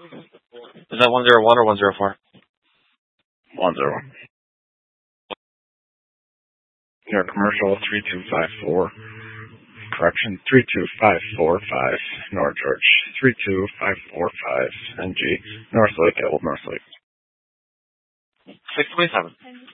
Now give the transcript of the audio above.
Is that 101 or 104? 101. New York Commercial 3254. Correction 32545. North George 32545. NG. North Lake, Old North Lake. 627.